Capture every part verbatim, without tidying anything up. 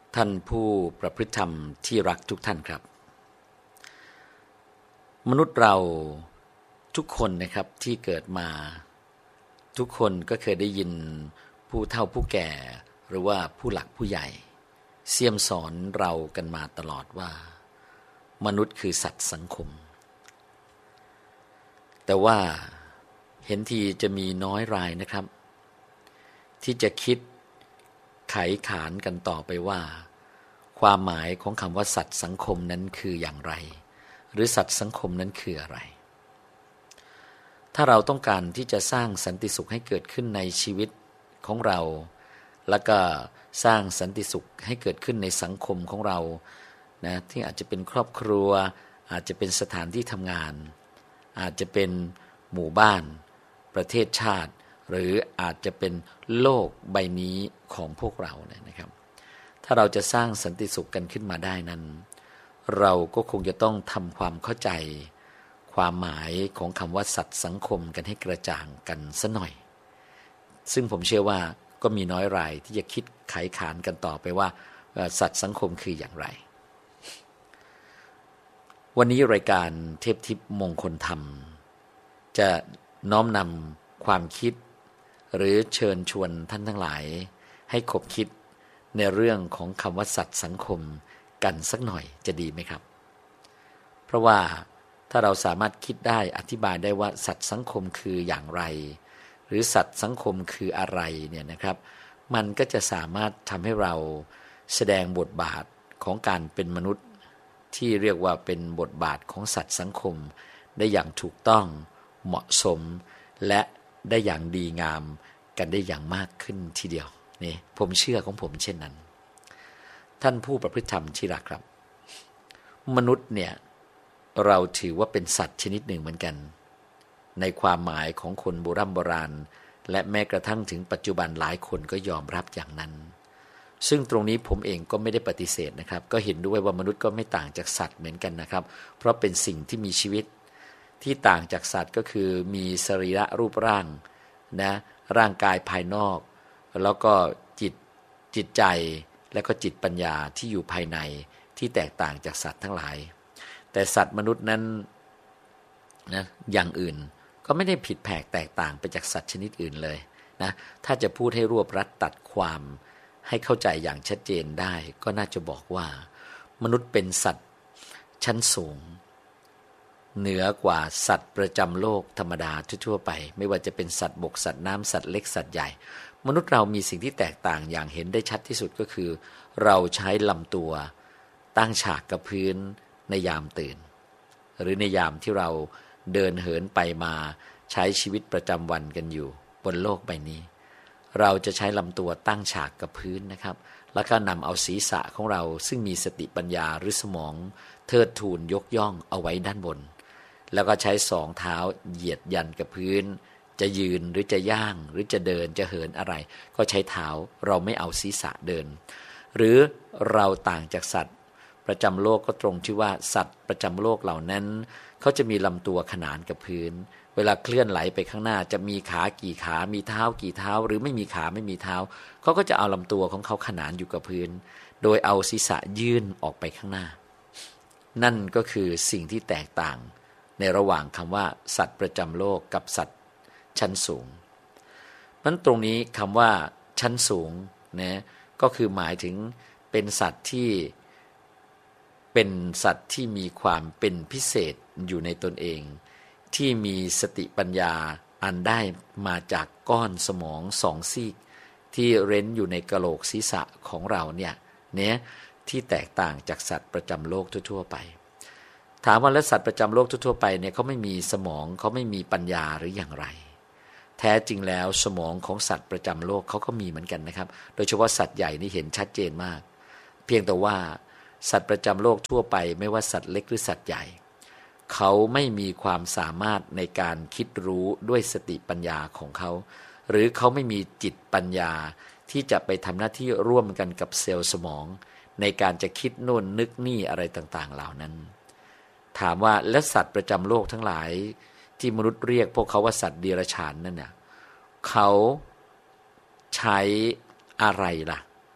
ท่านผู้ประพฤติธรรมที่รักทุกท่านครับมนุษย์เราทุกคนนะครับที่เกิดมาทุกคนก็เคยได้ยินผู้เฒ่าผู้แก่หรือว่าผู้หลักผู้ใหญ่เสี่ยมสอนเรากันมาตลอดว่ามนุษย์คือสัตว์สังคมแต่ว่าเห็นทีจะมีน้อยรายนะครับที่จะคิดไขขานกันต่อไปว่าความหมายของคำว่าสัตว์สังคมนั้นคืออย่างไรหรือสัตว์สังคมนั้นคืออะไรถ้าเราต้องการที่จะสร้างสันติสุขให้เกิดขึ้นในชีวิตของเราแล้วก็สร้างสันติสุขให้เกิดขึ้นในสังคมของเรานะที่อาจจะเป็นครอบครัวอาจจะเป็นสถานที่ทำงานอาจจะเป็นหมู่บ้านประเทศชาติหรืออาจจะเป็นโลกใบนี้ของพวกเราเนี่ยนะครับถ้าเราจะสร้างสันติสุขกันขึ้นมาได้นั้นเราก็คงจะต้องทำความเข้าใจความหมายของคำว่าสัตว์สังคมกันให้กระจ่างกันสักหน่อยซึ่งผมเชื่อว่าก็มีน้อยรายที่จะคิดไขขานกันต่อไปว่าสัตว์สังคมคืออย่างไรวันนี้รายการเทพทิพย์มงคลธรรมจะน้อมนำความคิดหรือเชิญชวนท่านทั้งหลายให้คบคิดในเรื่องของคำว่าสัตว์สังคมกันสักหน่อยจะดีไหมครับเพราะว่าถ้าเราสามารถคิดได้อธิบายได้ว่าสัตว์สังคมคืออย่างไรหรือสัตว์สังคมคืออะไรเนี่ยนะครับมันก็จะสามารถทำให้เราแสดงบทบาทของการเป็นมนุษย์ที่เรียกว่าเป็นบทบาทของสัตว์สังคมได้อย่างถูกต้องเหมาะสมและได้อย่างดีงามกันได้อย่างมากขึ้นทีเดียวนี่ผมเชื่อของผมเช่นนั้นท่านผู้ประพฤติธรรมที่รักครับมนุษย์เนี่ยเราถือว่าเป็นสัตว์ชนิดหนึ่งเหมือนกันในความหมายของคนโบราณโบราณและแม้กระทั่งถึงปัจจุบันหลายคนก็ยอมรับอย่างนั้นซึ่งตรงนี้ผมเองก็ไม่ได้ปฏิเสธนะครับก็เห็นด้วยว่ามนุษย์ก็ไม่ต่างจากสัตว์เหมือนกันนะครับเพราะเป็นสิ่งที่มีชีวิตที่ต่างจากสัตว์ก็คือมีสรีระรูปร่างนะร่างกายภายนอกแล้วก็จิตจิตใจและก็จิตปัญญาที่อยู่ภายในที่แตกต่างจากสัตว์ทั้งหลายแต่สัตว์มนุษย์นั้นนะอย่างอื่นก็ไม่ได้ผิดแผกแตกต่างไปจากสัตว์ชนิดอื่นเลยนะถ้าจะพูดให้รวบรัดตัดความให้เข้าใจอย่างชัดเจนได้ก็น่าจะบอกว่ามนุษย์เป็นสัตว์ชั้นสูงเหนือกว่าสัตว์ประจำโลกธรรมดาทั่วๆไปไม่ว่าจะเป็นสัตว์บกสัตว์น้ำสัตว์เล็กสัตว์ใหญ่มนุษย์เรามีสิ่งที่แตกต่างอย่างเห็นได้ชัดที่สุดก็คือเราใช้ลำตัวตั้งฉากกับพื้นในยามตื่นหรือในยามที่เราเดินเหินไปมาใช้ชีวิตประจำวันกันอยู่บนโลกใบนี้เราจะใช้ลำตัวตั้งฉากกับพื้นนะครับแล้วก็นำเอาศีรษะของเราซึ่งมีสติปัญญาหรือสมองเทิดทูนยกย่องเอาไว้ด้านบนแล้วก็ใช้สองเท้าเหยียดยันกับพื้นจะยืนหรือจะย่างหรือจะเดินจะเหินอะไรก็ใช้เท้าเราไม่เอาศีรษะเดินหรือเราต่างจากสัตว์ประจำโลกก็ตรงที่ว่าสัตว์ประจำโลกเหล่านั้นเขาจะมีลำตัวขนานกับพื้นเวลาเคลื่อนไหลไปข้างหน้าจะมีขากี่ขามีเท้ากี่เท้าหรือไม่มีขาไม่มีเท้าเขาก็จะเอาลำตัวของเขาขนานอยู่กับพื้นโดยเอาศีรษะยื่นออกไปข้างหน้านั่นก็คือสิ่งที่แตกต่างในระหว่างคำว่าสัตว์ประจำโลกกับสัตว์ชั้นสูงนั้นตรงนี้คำว่าชั้นสูงนะก็คือหมายถึงเป็นสัตว์ที่เป็นสัตว์ที่มีความเป็นพิเศษอยู่ในตนเองที่มีสติปัญญาอันได้มาจากก้อนสมองสองซีกที่เร้นอยู่ในกะโหลกศีรษะของเราเนี่ยเนี่ยที่แตกต่างจากสัตว์ประจำโลกทั่วๆไปถามว่าแล้วสัตว์ประจำโลกทั่วๆไปเนี่ยเขาไม่มีสมองเขาไม่มีปัญญาหรืออย่างไรแท้จริงแล้วสมองของสัตว์ประจำโลกเขาก็มีเหมือนกันนะครับโดยเฉพาะสัตว์ใหญ่นี่เห็นชัดเจนมากเพียงแต่ว่าสัตว์ประจำโลกทั่วไปไม่ว่าสัตว์เล็กหรือสัตว์ใหญ่เขาไม่มีความสามารถในการคิดรู้ด้วยสติปัญญาของเขาหรือเขาไม่มีจิตปัญญาที่จะไปทำหน้าที่ร่วมกันกับเซลล์สมองในการจะคิดโน่นนึกนี่อะไรต่างๆเหล่านั้นถามว่าและสัตว์ประจำโลกทั้งหลายที่มนุษย์เรียกพวกเขาว่าสัตว์เดรัจฉานนั่นน่ะเขาใช้อะไรล่ะ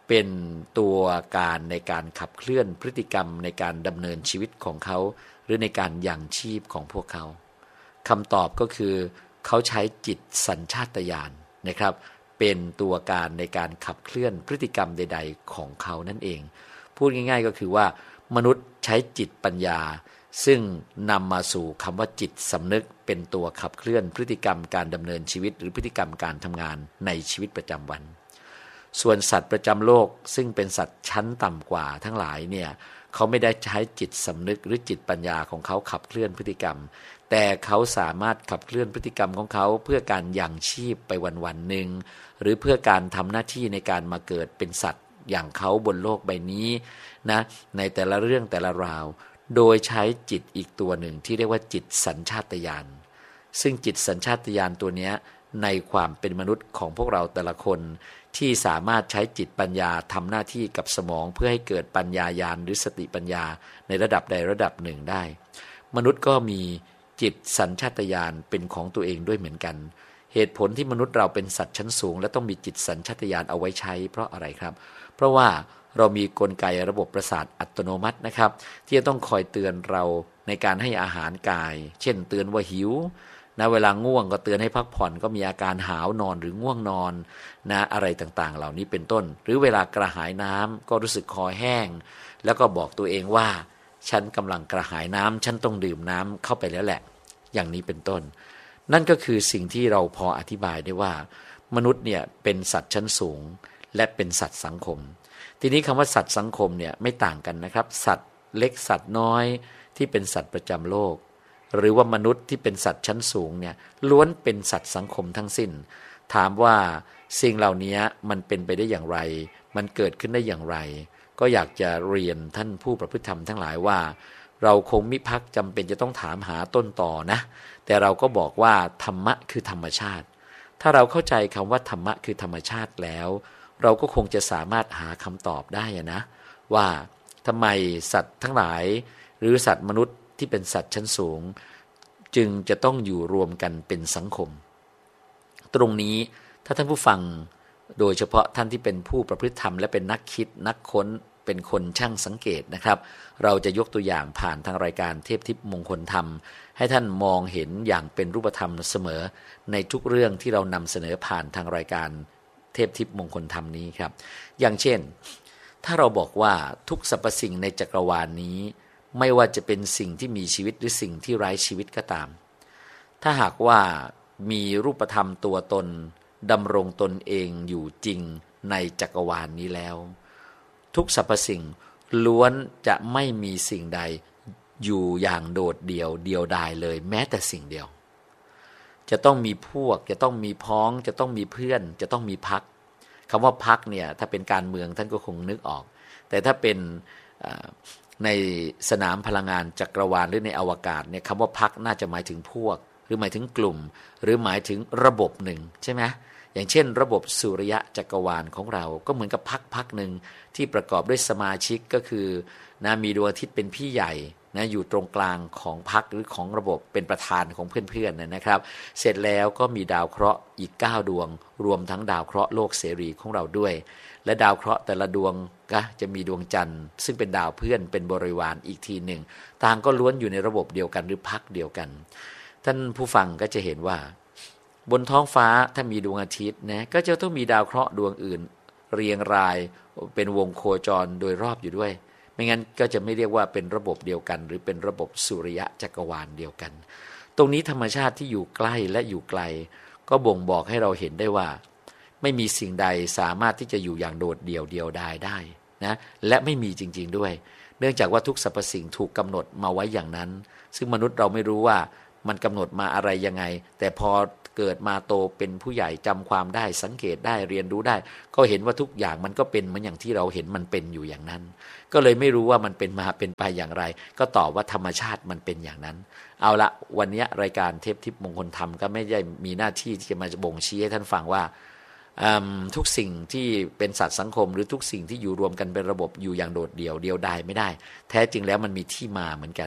เป็นตัวการในการขับเคลื่อนพฤติกรรมในการดำเนินชีวิตของเขาหรือในการยังชีพของพวกเขาคำตอบก็คือเขาใช้จิตสัญชาตญาณนะครับเป็นตัวการในการขับเคลื่อนพฤติกรรมใดๆของเขานั่นเองพูดง่ายๆก็คือว่ามนุษย์ใช้จิตปัญญาซึ่งนำมาสู่คำว่าจิตสำนึกเป็นตัวขับเคลื่อนพฤติกรรมการดำเนินชีวิตหรือพฤติกรรมการทำงานในชีวิตประจำวันส่วนสัตว์ประจำโลกซึ่งเป็นสัตว์ชั้นต่ำกว่าทั้งหลายเนี่ยเขาไม่ได้ใช้จิตสำนึกหรือจิตปัญญาของเขาขับเคลื่อนพฤติกรรมแต่เขาสามารถขับเคลื่อนพฤติกรรมของเขาเพื่อการยังชีพไปวันๆหนึ่งหรือเพื่อการทำหน้าที่ในการมาเกิดเป็นสัตว์อย่างเขาบนโลกใบนี้นะในแต่ละเรื่องแต่ละราวโดยใช้จิตอีกตัวหนึ่งที่เรียกว่าจิตสัญชาตญาณซึ่งจิตสัญชาตญาณตัวนี้ในความเป็นมนุษย์ของพวกเราแต่ละคนที่สามารถใช้จิตปัญญาทำหน้าที่กับสมองเพื่อให้เกิดปัญญาญาณหรือสติปัญญาในระดับใดระดับหนึ่งได้มนุษย์ก็มีจิตสัญชาตญาณเป็นของตัวเองด้วยเหมือนกันเหตุผลที่มนุษย์เราเป็นสัตว์ชั้นสูงและต้องมีจิตสัญชาตญาณเอาไว้ใช้เพราะอะไรครับเพราะว่าเรามีกลไกระบบประสาทอัตโนมัตินะครับที่จะต้องคอยเตือนเราในการให้อาหารกายเช่นเตือนว่าหิวนะเวลาง่วงก็เตือนให้พักผ่อนก็มีอาการหาวนอนหรือง่วงนอนนะอะไรต่างๆเหล่านี้เป็นต้นหรือเวลากระหายน้ำก็รู้สึกคอแห้งแล้วก็บอกตัวเองว่าฉันกำลังกระหายน้ำฉันต้องดื่มน้ำเข้าไปแล้วแหละอย่างนี้เป็นต้นนั่นก็คือสิ่งที่เราพออธิบายได้ว่ามนุษย์เนี่ยเป็นสัตว์ชั้นสูงและเป็นสัตว์สังคมทีนี้คำว่าสัตว์สังคมเนี่ยไม่ต่างกันนะครับสัตว์เล็กสัตว์น้อยที่เป็นสัตว์ประจำโลกหรือว่ามนุษย์ที่เป็นสัตว์ชั้นสูงเนี่ยล้วนเป็นสัตว์สังคมทั้งสิ้นถามว่าสิ่งเหล่านี้มันเป็นไปได้อย่างไรมันเกิดขึ้นได้อย่างไรก็อยากจะเรียนท่านผู้ประพฤติธรรมทั้งหลายว่าเราคงมิพักจำเป็นจะต้องถามหาต้นต่อนะแต่เราก็บอกว่าธรรมะคือธรรมชาติถ้าเราเข้าใจคำว่าธรรมะคือธรรมชาติแล้วเราก็คงจะสามารถหาคำตอบได้นะว่าทำไมสัตว์ทั้งหลายหรือสัตว์มนุษย์ที่เป็นสัตว์ชั้นสูงจึงจะต้องอยู่รวมกันเป็นสังคมตรงนี้ถ้าท่านผู้ฟังโดยเฉพาะท่านที่เป็นผู้ประพฤติธรรมและเป็นนักคิดนักค้นเป็นคนช่างสังเกตนะครับเราจะยกตัวอย่างผ่านทางรายการเทพทิพย์มงคลธรรมให้ท่านมองเห็นอย่างเป็นรูปธรรมเสมอในทุกเรื่องที่เรานำเสนอผ่านทางรายการเทพทิพย์มงคลธรรมนี้ครับอย่างเช่นถ้าเราบอกว่าทุกสรรพสิ่งในจักรวาลนี้ไม่ว่าจะเป็นสิ่งที่มีชีวิตหรือสิ่งที่ไร้ชีวิตก็ตามถ้าหากว่ามีรูปธรรมตัวตนดำรงตนเองอยู่จริงในจักรวาลนี้แล้วทุกสรรพสิ่งล้วนจะไม่มีสิ่งใดอยู่อย่างโดดเดี่ยวเดียวดายเลยแม้แต่สิ่งเดียวจะต้องมีพวกจะต้องมีพ้องจะต้องมีเพื่อนจะต้องมีพรรคคำว่าพรรคเนี่ยถ้าเป็นการเมืองท่านก็คงนึกออกแต่ถ้าเป็นในสนามพลังงานจักรวาลหรือในอวกาศเนี่ยคำว่าพรรคน่าจะหมายถึงพวกหรือหมายถึงกลุ่มหรือหมายถึงระบบหนึ่งใช่ไหมอย่างเช่นระบบสุริยะจักรวาลของเราก็เหมือนกับพรรคพรรคหนึ่งที่ประกอบด้วยสมาชิกก็คือนะมีดวงอาทิตย์เป็นพี่ใหญ่นะอยู่ตรงกลางของพรรคหรือของระบบเป็นประธานของเพื่อนๆนะครับเสร็จแล้วก็มีดาวเคราะห์อีกเก้าดวงรวมทั้งดาวเคราะห์โลกเสรีของเราด้วยและดาวเคราะห์แต่ละดวงก็จะมีดวงจันทร์ซึ่งเป็นดาวเพื่อนเป็นบริวารอีกทีหนึ่งต่างก็ล้วนอยู่ในระบบเดียวกันหรือพรรคเดียวกันท่านผู้ฟังก็จะเห็นว่าบนท้องฟ้าถ้ามีดวงอาทิตย์นะก็จะต้องมีดาวเคราะห์ดวงอื่นเรียงรายเป็นวงโคจรโดยรอบอยู่ด้วยไม่งั้นก็จะไม่เรียกว่าเป็นระบบเดียวกันหรือเป็นระบบสุริยะจักรวาลเดียวกันตรงนี้ธรรมชาติที่อยู่ใกล้และอยู่ไกลก็บ่งบอกให้เราเห็นได้ว่าไม่มีสิ่งใดสามารถที่จะอยู่อย่างโดดเดี่ยวเดียวดายได้นะและไม่มีจริงๆด้วยเนื่องจากว่าทุกสรรพสิ่งถูกกำหนดมาไว้อย่างนั้นซึ่งมนุษย์เราไม่รู้ว่ามันกำหนดมาอะไรยังไงแต่พอเกิดมาโตเป็นผู้ใหญ่จำความได้สังเกตได้เรียนรู้ได้ก็เห็นว่าทุกอย่างมันก็เป็นเหมือนอย่างที่เราเห็นมันเป็นอยู่อย่างนั้นก็เลยไม่รู้ว่ามันเป็นมาเป็นไปอย่างไรก็ตอบว่าธรรมชาติมันเป็นอย่างนั้นเอาละวันนี้รายการเทพทิพย์มงคลธรรมก็ไม่ได้มีหน้าที่ที่จะมาบ่งชี้ให้ท่านฟังว่าทุกสิ่งที่เป็นสัตว์สังคมหรือทุกสิ่งที่อยู่รวมกันเป็นระบบอยู่อย่างโดดเดี่ยวเดียวดายไม่ได้แท้จริงแล้วมันมีที่มาเหมือนกัน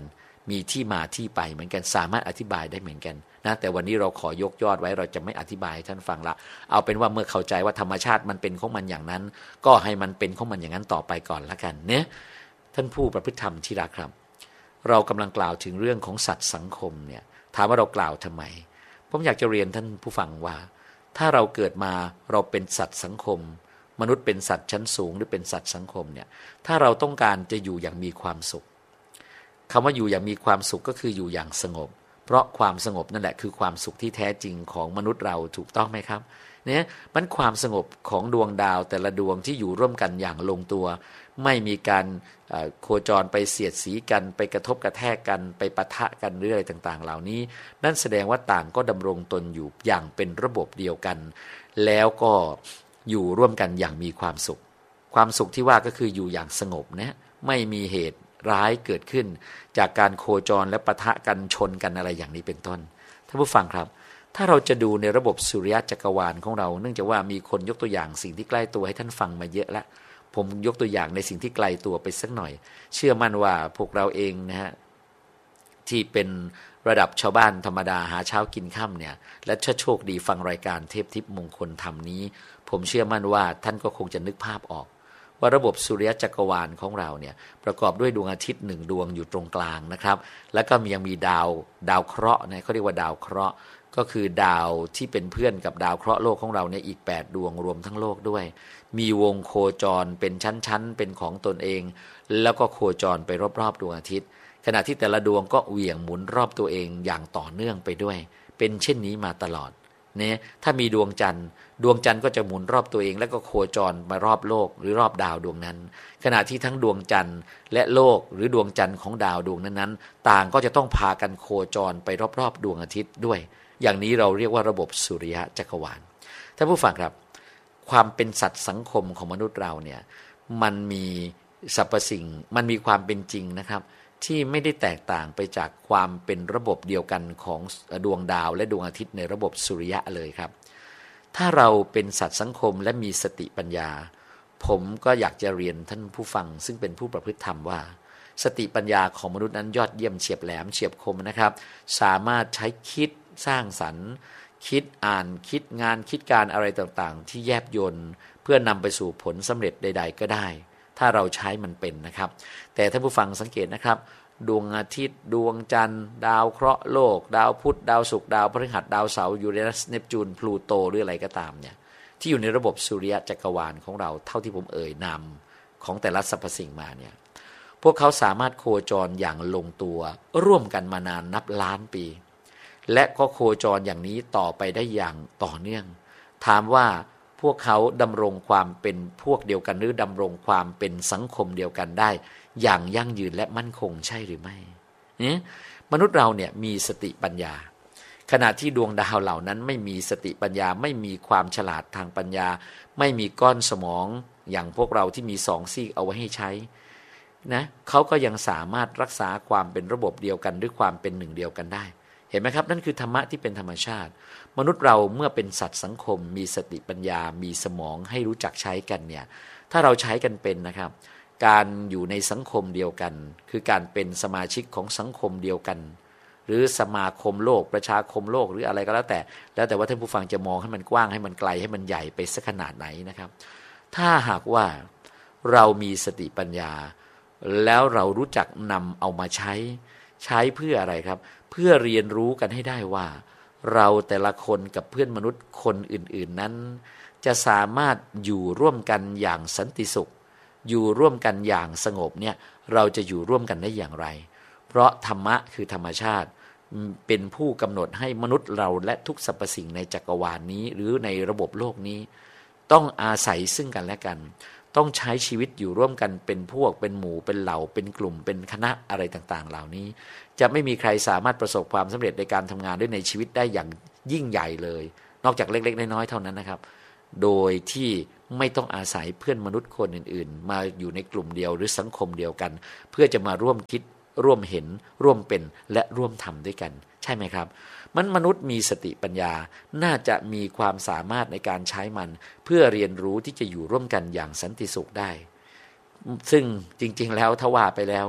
มีที่มาที่ไปเหมือนกันสามารถอธิบายได้เหมือนกันนะแต่วันนี้เราขอยกยอดไว้เราจะไม่อธิบายให้ท่านฟังละเอาเป็นว่าเมื่อเข้าใจว่าธรรมชาติมันเป็นของมันอย่างนั้นก็ให้มันเป็นของมันอย่างนั้นต่อไปก่อนละกันเนี่ยท่านผู้ประพฤติธรรมที่รักครับเรากำลังกล่าวถึงเรื่องของสัตว์สังคมเนี่ยถามว่าเรากล่าวทำไมผมอยากจะเรียนท่านผู้ฟังว่าถ้าเราเกิดมาเราเป็นสัตว์สังคมมนุษย์เป็นสัตว์ชั้นสูงหรือเป็นสัตว์สังคมเนี่ยถ้าเราต้องการจะอยู่อย่างมีความสุขคำว่าอยู่อย่างมีความสุขก็คืออยู่อย่างสงบเพราะความสงบนั่นแหละคือความสุขที่แท้จริงของมนุษย์เราถูกต้องไหมครับเนี่ยมันความสงบของดวงดาวแต่ละดวงที่อยู่ร่วมกันอย่างลงตัวไม่มีการโคจรไปเสียดสีกันไปกระทบกระแทกกันไปปะทะกันหรืออะไรต่างๆเหล่านี้นั่นแสดงว่าต่างก็ดำรงตนอยู่อย่างเป็นระบบเดียวกันแล้วก็อยู่ร่วมกันอย่างมีความสุขความสุขที่ว่าก็คืออยู่อย่างสงบนะไม่มีเหตุร้ายเกิดขึ้นจากการโคจรและปะทะกันชนกันอะไรอย่างนี้เป็นต้นท่านผู้ฟังครับถ้าเราจะดูในระบบสุริยะจักรวาลของเราเนื่องจากว่ามีคนยกตัวอย่างสิ่งที่ใกล้ตัวให้ท่านฟังมาเยอะแล้วผมยกตัวอย่างในสิ่งที่ไกลตัวไปสักหน่อยเชื่อมั่นว่าพวกเราเองนะฮะที่เป็นระดับชาวบ้านธรรมดาหาเช้ากินค่ำเนี่ยและถ้าโชคดีฟังรายการเทพทิพย์มงคลธรรมนี้ผมเชื่อมั่นว่าท่านก็คงจะนึกภาพออกว่าระบบสุริยะจักรวาลของเราเนี่ยประกอบด้วยดวงอาทิตย์หนึ่งดวงอยู่ตรงกลางนะครับแล้วก็มียังมีดาวดาวเคราะห์นะเขาเรียกว่าดาวเคราะห์ก็คือดาวที่เป็นเพื่อนกับดาวเคราะห์โลกของเราเนี่ยอีกแปดดวงรวมทั้งโลกด้วยมีวงโคจรเป็นชั้นๆเป็นของตนเองแล้วก็โคจรไปรอบๆดวงอาทิตย์ขณะที่แต่ละดวงก็เหวี่ยงหมุนรอบตัวเองอย่างต่อเนื่องไปด้วยเป็นเช่นนี้มาตลอดเนี่ยถ้ามีดวงจันทร์ดวงจันทร์ก็จะหมุนรอบตัวเองแล้วก็โคจรมารอบโลกหรือรอบดาวดวงนั้นขณะที่ทั้งดวงจันทร์และโลกหรือดวงจันทร์ของดาวดวงนั้นๆต่างก็จะต้องพากันโคจรไปรอบๆดวงอาทิตย์ด้วยอย่างนี้เราเรียกว่าระบบสุริยะจักรวาลท่านผู้ฟังครับความเป็นสัตว์สังคมของมนุษย์เราเนี่ยมันมีสรรพสิ่งมันมีความเป็นจริงนะครับที่ไม่ได้แตกต่างไปจากความเป็นระบบเดียวกันของดวงดาวและดวงอาทิตย์ในระบบสุริยะเลยครับถ้าเราเป็นสัตว์สังคมและมีสติปัญญาผมก็อยากจะเรียนท่านผู้ฟังซึ่งเป็นผู้ประพฤติธรรมว่าสติปัญญาของมนุษย์นั้นยอดเยี่ยมเฉียบแหลมเฉียบคมนะครับสามารถใช้คิดสร้างสรรค์คิดอ่านคิดงานคิดการอะไรต่างๆที่แยบยลเพื่อนำไปสู่ผลสำเร็จใดๆก็ได้ถ้าเราใช้มันเป็นนะครับแต่ท่านผู้ฟังสังเกตนะครับดวงอาทิตย์ดวงจันทร์ดาวเคราะห์โลกดาวพุธดาวศุกร์ดาวพฤหัสดาวเสาร์ยูเรนัสเนปจูนพลูโตหรืออะไรก็ตามเนี่ยที่อยู่ในระบบสุริยะจักรวาลของเราเท่าที่ผมเอ่ยนามของแต่ละสรรพสิ่งมาเนี่ยพวกเขาสามารถโคจรอย่างลงตัวร่วมกันมานานนับล้านปีและก็โคจรอย่างนี้ต่อไปได้อย่างต่อเนื่องถามว่าพวกเขาดำรงความเป็นพวกเดียวกันหรือดำรงความเป็นสังคมเดียวกันได้อย่างยั่งยืนและมั่นคงใช่หรือไม่เนี่ยมนุษย์เราเนี่ยมีสติปัญญาขณะที่ดวงดาวเหล่านั้นไม่มีสติปัญญาไม่มีความฉลาดทางปัญญาไม่มีก้อนสมองอย่างพวกเราที่มีสองซีกเอาไว้ให้ใช้นะเขาก็ยังสามารถรักษาความเป็นระบบเดียวกันด้วยความเป็นหนึ่งเดียวกันได้เห็นไหมครับนั่นคือธรรมะที่เป็นธรรมชาติมนุษย์เราเมื่อเป็นสัตว์สังคมมีสติปัญญามีสมองให้รู้จักใช้กันเนี่ยถ้าเราใช้กันเป็นนะครับการอยู่ในสังคมเดียวกันคือการเป็นสมาชิกของสังคมเดียวกันหรือสมาคมโลกประชาคมโลกหรืออะไรก็แล้วแต่แล้วแต่ว่าท่านผู้ฟังจะมองให้มันกว้างให้มันไกลให้มันใหญ่ไปสักขนาดไหนนะครับถ้าหากว่าเรามีสติปัญญาแล้วเรารู้จักนำเอามาใช้ใช้เพื่ออะไรครับเพื่อเรียนรู้กันให้ได้ว่าเราแต่ละคนกับเพื่อนมนุษย์คนอื่นๆนั้นจะสามารถอยู่ร่วมกันอย่างสันติสุขอยู่ร่วมกันอย่างสงบเนี่ยเราจะอยู่ร่วมกันได้อย่างไรเพราะธรรมะคือธรรมชาติเป็นผู้กำหนดให้มนุษย์เราและทุกสรรพสิ่งในจักรวาลนี้หรือในระบบโลกนี้ต้องอาศัยซึ่งกันและกันต้องใช้ชีวิตอยู่ร่วมกันเป็นพวกเป็นหมู่เป็นเหล่าเป็นกลุ่มเป็นคณะอะไรต่างๆเหล่านี้จะไม่มีใครสามารถประสบความสำเร็จในการทำงานด้วยในชีวิตได้อย่างยิ่งใหญ่เลยนอกจากเล็กๆน้อยๆเท่านั้นนะครับโดยที่ไม่ต้องอาศัยเพื่อนมนุษย์คนอื่นๆมาอยู่ในกลุ่มเดียวหรือสังคมเดียวกันเพื่อจะมาร่วมคิดร่วมเห็นร่วมเป็นและร่วมทำด้วยกันใช่ไหมครับมันมนุษย์มีสติปัญญาน่าจะมีความสามารถในการใช้มันเพื่อเรียนรู้ที่จะอยู่ร่วมกันอย่างสันติสุขได้ซึ่งจริงๆแล้วถ้าว่าไปแล้ว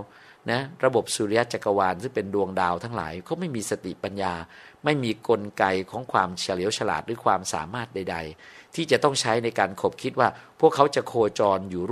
นะระบบสุริยะจักรวาลซึ่งเป็นดวงดาวทั้งหลายเขาไม่มีสติปัญญาไม่มีกลไกของความเฉลียวฉลาดหรือความสามารถใดๆที่จะต้องใช้ในการขบคิดว่าพวกเขาจะโคจรอยู่